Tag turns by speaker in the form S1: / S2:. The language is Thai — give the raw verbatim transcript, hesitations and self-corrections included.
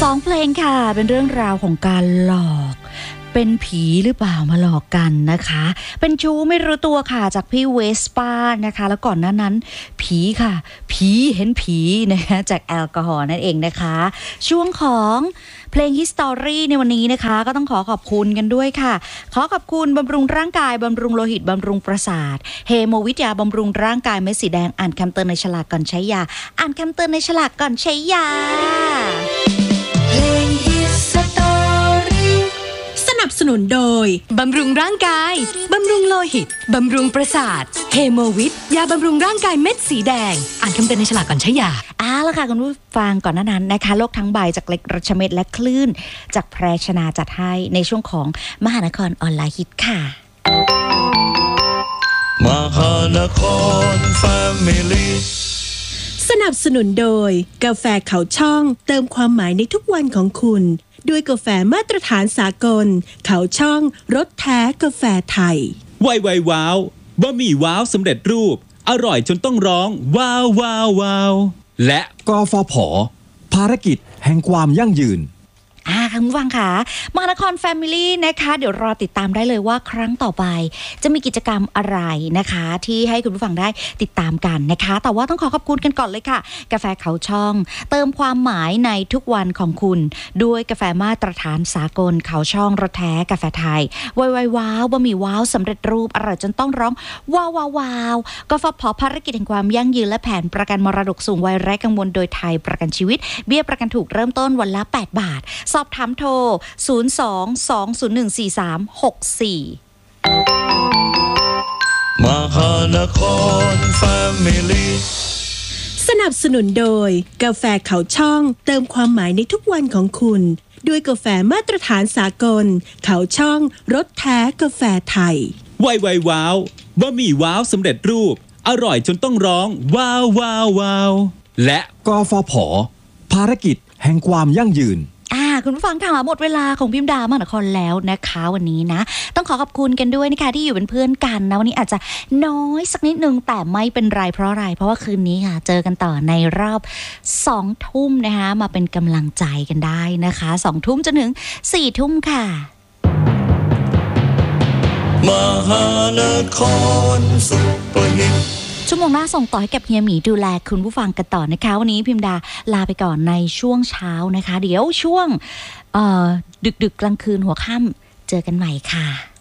S1: องเพลงค่ะเป็นเรื่องราวของการหลอกเป็นผีหรือเปล่ามาหลอกกันนะคะเป็นชู้ไม่รู้ตัวค่ะจากพี่เวสป้านะคะแล้วก่อนหน้านั้นผีค่ะผีเห็นผีนะคะจากแอลกอฮอล์นั่นเองนะคะช่วงของเพลง History ในวันนี้นะคะก็ต้องขอขอบคุณกันด้วยค่ะขอขอบคุณบำรุงร่างกายบำรุงโลหิตบำรุงประสาทเฮโมวิทยาบำรุงร่างกายเม็ดสีแดงอ่านคำเตือนในฉลากก่อนใช้ยาอ่านคำเตือนในฉลากก่อนใช้ยา
S2: เพลง History สนับสนุนโดยบำรุงร่างกายบำรุงโลหิตบำรุงประสาทเฮโมวิทยาบำรุงร่างกายเม็ดสีแดงอ่านคำเตือนในฉลากก่อนใช้ยา
S1: อ้าวแล้วค่ะคุณผู้ฟังก่อนหน้านั้นนะคะโลกทั้งใบจากเล็กรัชเม็ดและคลื่นจากแพรชนาจัดให้ในช่วงของมหานครออนไลน์ฮิตค่ะ
S3: มหานครแฟมิลี่
S2: สนับสนุนโดยกาแฟเขาช่องเติมความหมายในทุกวันของคุณด้วยกาแฟมาตรฐานสากลเขาช่องรสแท้กาแฟไทย
S4: ไวไวว้าวบะหมี่ว้าวสำเร็จรูปอร่อยจนต้องร้องว้าวว้าวว้าวและ
S5: กฟผ.ภารกิจแห่งความยั่งยืน
S1: อ่าคุณผู้ฟังค่ะมหานครแฟมิลี่นะคะเดี๋ยวรอติดตามได้เลยว่าครั้งต่อไปจะมีกิจกรรมอะไรนะคะที่ให้คุณผู้ฟังได้ติดตามกันนะคะแต่ว่าต้องขอขอบคุณกันก่อนเลยค่ะกาแฟเขาช่องเติมความหมายในทุกวันของคุณด้วยกาแฟมาตรฐานสากลเขาช่องรสแท้กาแฟไทยไวไวว้าวบะหมี่ว้าวสำเร็จรูปอร่อยจนต้องร้องว้าวว้าวว้าวกฟผ.ภารกิจแห่งความยั่งยืนและแผนประกันมรดกสูงวัยไร้กังวลโดยไทยประกันชีวิตเบี้ยประกันถูกเริ่มต้นวันละแปดบาทสอบถามโทรศูนย์ สอง สอง ศูนย์ หนึ่ง สี่ สาม หก สี่
S3: มหานครแฟมิลี่
S2: สนับสนุนโดยกาแฟเขาช่องเติมความหมายในทุกวันของคุณด้วยกาแฟมาตรฐานสากลเขาช่องรสแท้กาแฟไทย
S4: ไวไวว้าวบะหมี่ว้าวสำเร็จรูปอร่อยจนต้องร้องว้าวว้าวว้าวและ
S5: กฟผ.ภารกิจแห่งความยั่งยืน
S1: อ่าคุณผู้ฟังค่ะหมดเวลาของพิมพ์ดามหานครแล้วนะคะวันนี้นะต้องขอขอบคุณกันด้วยนะคะที่อยู่เป็นเพื่อนกันนะวันนี้อาจจะน้อยสักนิดนึงแต่ไม่เป็นไรเพราะอะไรเพราะว่าคืนนี้ค่ะเจอกันต่อในรอบสองทุ่มนะคะมาเป็นกำลังใจกันได้นะคะสองทุ่มจนถึงสี่ทุ่มค่ะ
S3: มหานครซุปเปอร์ฮิต
S1: ชั่วโมงหน้าส่งต่อให้กับเฮียหมีดูแลคุณผู้ฟังกันต่อนะคะวันนี้พิมดาลาไปก่อนในช่วงเช้านะคะเดี๋ยวช่วงดึกๆ กลางคืนหัวค่ำเจอกันใหม่ค่ะ